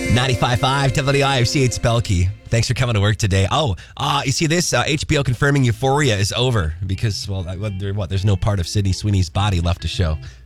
95.5 WIFC, it's Belkey. Thanks for coming to work today. You see this? HBO confirming Euphoria is over because, there's no part of Sydney Sweeney's body left to show.